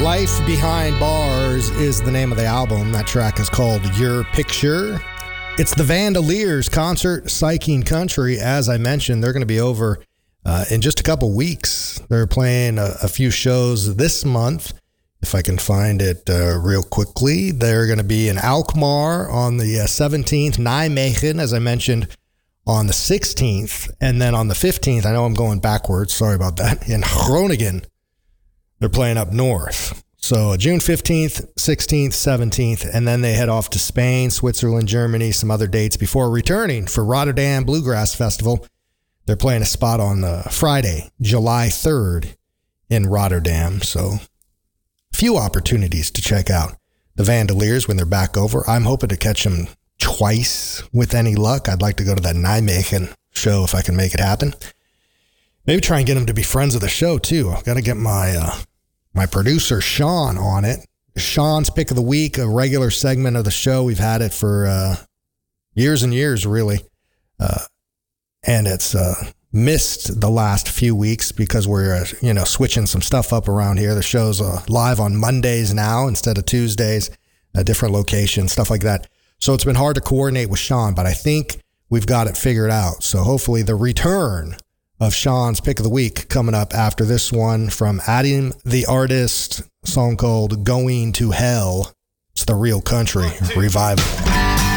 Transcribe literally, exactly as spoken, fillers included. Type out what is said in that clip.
Life Behind Bars is the name of the album. That track is called Your Picture. It's the Vandaliers Concert Psyching Country. As I mentioned, they're going to be over uh, in just a couple weeks. They're playing a, a few shows this month. If I can find it uh, real quickly, they're going to be in Alkmaar on the uh, seventeenth, Nijmegen, as I mentioned, on the sixteenth, and then on the fifteenth, I know I'm going backwards, sorry about that, in Groningen. They're playing up north. So uh, June fifteenth, sixteenth, seventeenth, and then they head off to Spain, Switzerland, Germany, some other dates before returning for Rotterdam Bluegrass Festival. They're playing a spot on uh, Friday, July third in Rotterdam. So a few opportunities to check out the Vandaliers when they're back over. I'm hoping to catch them twice with any luck. I'd like to go to that Nijmegen show if I can make it happen. Maybe try and get them to be friends of the show too. I've got to get my uh, my producer Sean on it. Sean's Pick of the Week, a regular segment of the show. We've had it for uh, years and years, really, uh, and it's uh, missed the last few weeks because we're uh, you know switching some stuff up around here. The show's uh, live on Mondays now instead of Tuesdays, a different location, stuff like that. So it's been hard to coordinate with Sean, but I think we've got it figured out. So hopefully the return of Sean's Pick of the Week coming up after this one from Adam the Artist, song called Going to Hell. It's the Real Country Revival.